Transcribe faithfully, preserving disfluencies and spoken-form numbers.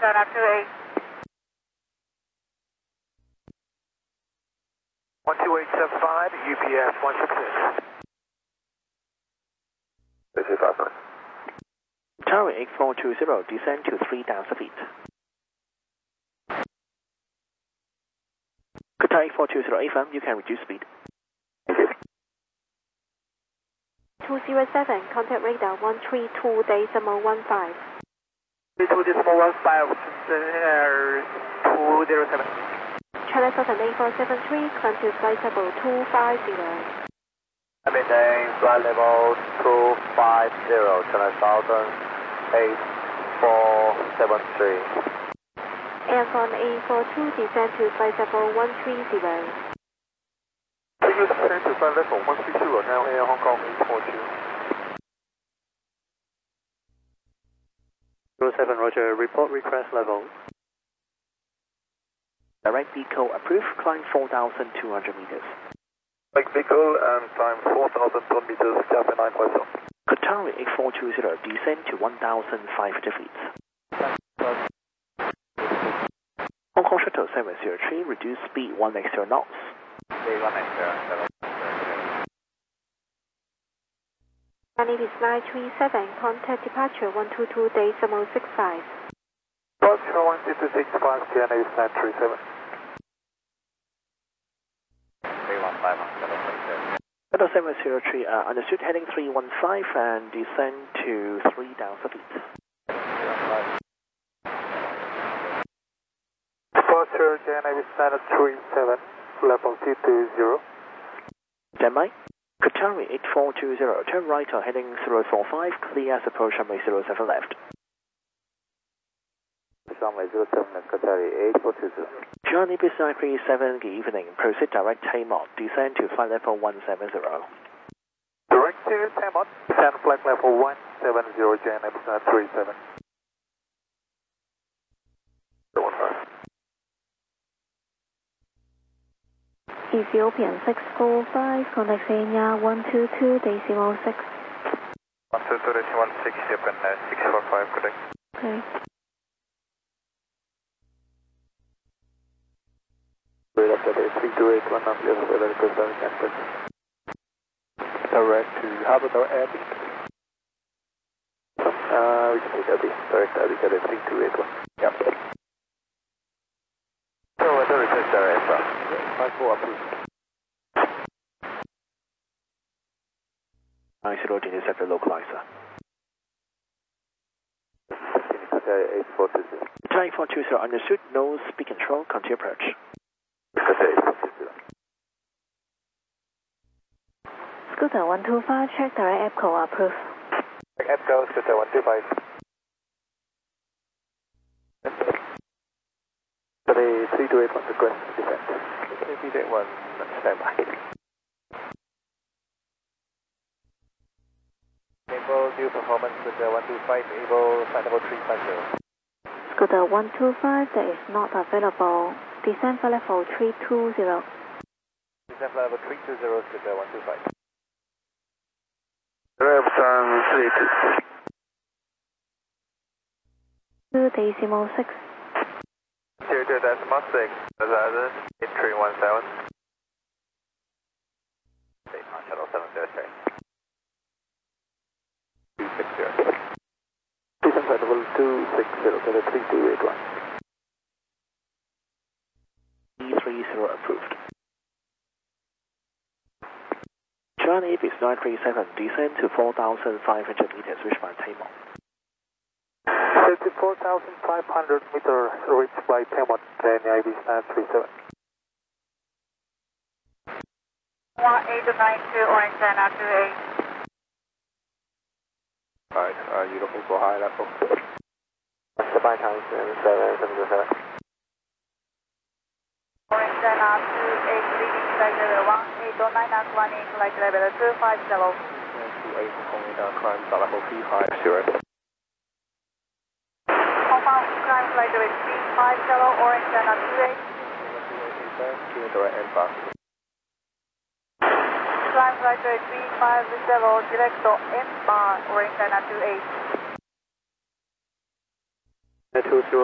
Dana two eight. one two eight seven five, U P S one six six. three two five nine. Tower eight four two zero, descend to three thousand feet. Qatar eight four two zero, A F M, you can reduce speed. two zero seven, contact radar one three two decimal one five. three two decimal one five, two zero seven. China Southern eight four seven three, climb to flight level two five zero. I maintain flight level two five zero, China Southern eight four seven three. Aircon eight four two, descend to flight level one three zero. Take you descend to flight level one three zero, now Air Hong Kong eight four two. zero seven, Roger, report request level. Direct vehicle approved, climb four thousand two hundred meters. Direct vehicle and climb four thousand two hundred meters, Java nine five zero. Qatar eight four two zero, descend to one thousand five hundred feet. Hong Kong Shuttle seven zero three, reduce speed one extra knots. Runway is nine three seven, contact departure one two two decimal six five. Approach one two two six five, G N A nine three seven. Shuttle seven zero three, uh, understood, heading three one five and descend to three thousand feet. Departure G N A nine three seven, level two two zero. Standby. Qatar eight four two zero, turn right on heading zero four five, clear as approach runway zero seven left. Runway zero seven, Qatar eight four two zero. Johnny Business nine three seven, good evening. Proceed direct Taymont, descend to flight level one seven zero. Direct to Taymont, descend flight level one seven zero, G N A nine three seven. Ethiopian six four five, contact Kenya one two two decimal six. one two two decimal six, Ethiopian six four five, correct. Okay. Wait up that three two eight one, I'm just weather request direct campus. Direct to Harbour Abbey. Uh, we can take Abbey, direct Abbey, direct three two eight one. Yep. So, weather request direct, five four approved. nine zero, intercept the localizer. eight four two zero. Qatar eight four two zero, understood, no speed control, continue approach. Scooter one two five, check direct EPCO approved. EPCO, Scooter one two five. three two eight one, request descent. three two eight one, standby. Able due performance, Scooter one two five, able flight level three five zero. Scooter one two five, that is not available. Descend for level three two zero. Descend for level three two zero, Scooter one two five. Rev three two. two decimal six. Zero two decimal six, Verizon eight three one seven. Shuttle seven zero three. two six zero. Descend flight level two six zero, to the three two eight one. E three zero approved. Johnny Avis nine three seven, descend to four thousand five hundred meters, reached by Taymont. thirty-four thousand five hundred meters reached by Taymont, Kenya Avis nine three seven. one eight nine two, Orange Dana two eight. Alright, are you looking for high level? Standby time seven seven seven. Orange Dana two eight, leading flight level one eight nine knots, running flight level two five zero. two eight, Hong Kong radar, climb flight level three five zero. Hong Kong, climb flight level three five zero, Orange Dana two eight. Direct and fast. Climb flight level three five zero, direct to M bar, Orange Dana two eight. two zero